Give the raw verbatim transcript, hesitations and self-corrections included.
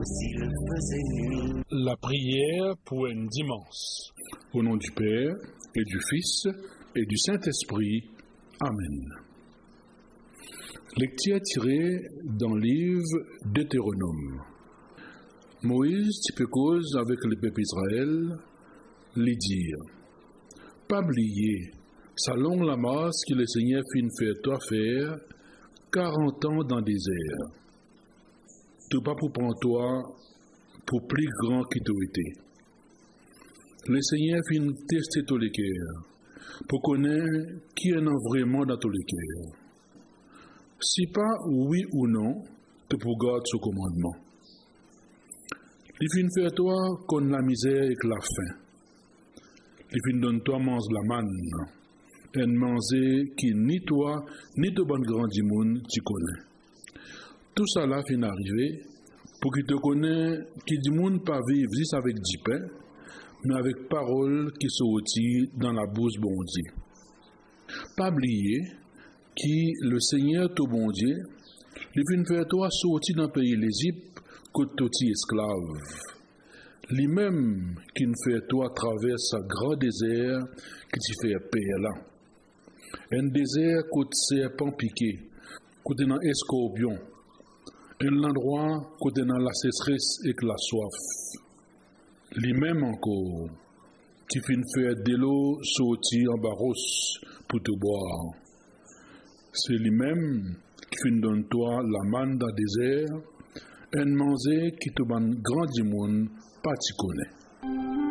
s'il faisait nuit. La prière pour un dimanche. Au nom du Père, et du Fils, et du Saint-Esprit. Amen. Lecture tirée dans le livre Deutéronome. Moïse, tu peux cause avec le peuple Israël, lui dire, pas oublier, selon la masse que le Seigneur fin fait toi faire, quarante ans dans le désert. Tout pas pour prendre toi, pour plus grand qui t'as été. Le Seigneur fin tester tous les cœurs, pour connaître qui en a vraiment dans tous les cœurs. Si pas oui ou non, tu peux garder ce commandement. Il fin faire toi contre la misère et la faim. Il fin donne toi mange la manne, un manger qui ni toi, ni de bon grand du monde tu connais. Tout ça là fin arrivé, pour qu'il te connaisse, qui du monde pas vivre juste avec du pain, mais avec parole qui sortit dans la bouche bon Dieu. Pas oublier qui le Seigneur ton bon Dieu, il vient faire toi sortir dans le pays l'Égypte que tu esclave. Lui-même qui nous fait toi traverser un grand désert qui te fait payer là. Un désert côté serpent piqué, côté dans escorpion. Un endroit côté dans la sécheresse et la soif. Lui-même encore qui fait faire de l'eau sortir en barros pour te boire. C'est lui-même qui fait donner toi la manne dans le désert, un manger qui te donne grand du monde, pas tu connais.